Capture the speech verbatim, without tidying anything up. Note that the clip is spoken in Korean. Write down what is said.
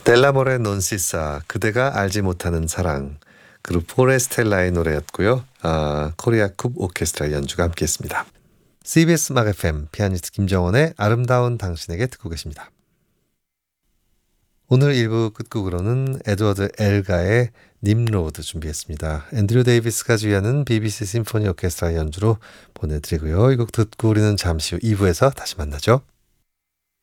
델라모레 논시사 그대가 알지 못하는 사랑 그룹 포레스텔라의 노래였고요. 아, 코리아 쿱 오케스트라 연주가 함께했습니다. 씨비에스 음악 에프엠 피아니스트 김정원의 아름다운 당신에게 듣고 계십니다. 오늘 일 부 끝곡으로는 에드워드 엘가의 님로드 준비했습니다. 앤드류 데이비스가 지휘하는 비비씨 심포니 오케스트라 연주로 보내드리고요. 이 곡 듣고 우리는 잠시 후 이 부에서 다시 만나죠.